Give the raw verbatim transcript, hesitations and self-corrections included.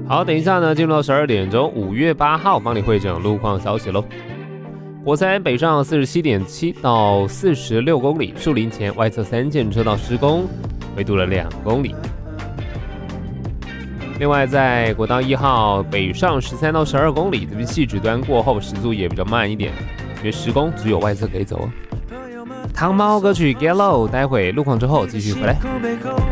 好，等一下呢，进入到十二点钟，五月八号帮你会诊路况消息喽。国三北上四十七点七到四十六公里，树林前外侧三线车道施工，围堵了两公里。另外，在国道一号北上十三到十二公里，这边汐止端过后时速也比较慢一点，因为施工只有外侧可以走。汤猫歌曲 Get Low， 待会路况之后继续回来。